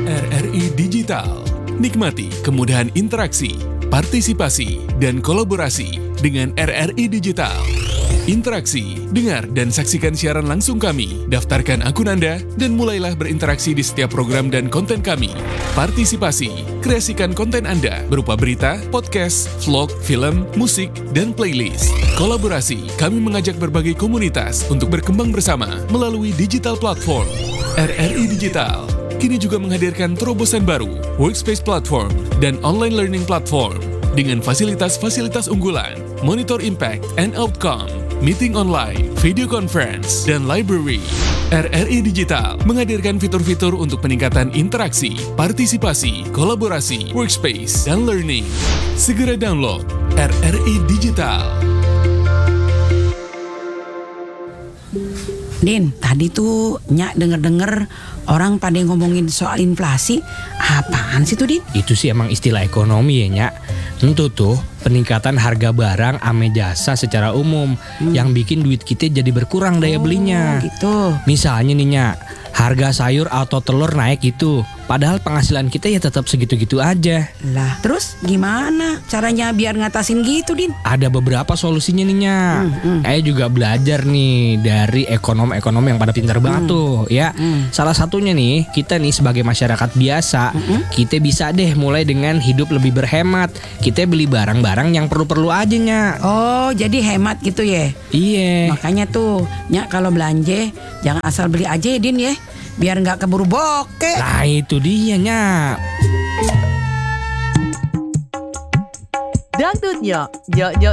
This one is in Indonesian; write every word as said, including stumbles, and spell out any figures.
R R I Digital. Nikmati kemudahan interaksi, partisipasi, dan kolaborasi dengan R R I Digital. Interaksi, dengar dan saksikan siaran langsung kami, daftarkan akun Anda, dan mulailah berinteraksi di setiap program dan konten kami. Partisipasi, kreasikan konten Anda berupa berita, podcast, vlog, film, musik, dan playlist. Kolaborasi, kami mengajak berbagai komunitas untuk berkembang bersama melalui digital platform. R R I Digital kini juga menghadirkan terobosan baru, workspace platform, dan online learning platform dengan fasilitas-fasilitas unggulan, monitor impact and outcome, meeting online, video conference, dan library. R R I Digital menghadirkan fitur-fitur untuk peningkatan interaksi, partisipasi, kolaborasi, workspace, dan learning. Segera download R R I Digital. Din, tadi tuh Nyak denger-denger orang pada ngomongin soal inflasi. Apaan sih tuh, Din? Itu sih emang istilah ekonomi ya, Nyak. Tentu tuh peningkatan harga barang ame jasa secara umum hmm. yang bikin duit kita jadi berkurang daya belinya. Oh, gitu. Misalnya nih, Nyak, harga sayur atau telur naik gitu. Padahal penghasilan kita ya tetap segitu-gitu aja. Lah, terus gimana caranya biar ngatasin gitu, Din? Ada beberapa solusinya nih, Nyak. Hmm, hmm. Saya juga belajar nih dari ekonom-ekonom yang pada pintar banget hmm. tuh, ya. Hmm. Salah satunya nih, kita nih sebagai masyarakat biasa, hmm. kita bisa deh mulai dengan hidup lebih berhemat. Kita beli barang-barang yang perlu-perlu aja, Nyak. Oh, jadi hemat gitu ya? Iya. Makanya tuh, Nyak kalau belanja jangan asal beli aja ya, Din ya. Biar nggak keburu bokeh. Nah itu dia, Nyak. Dangdutnya, Nyak Nyak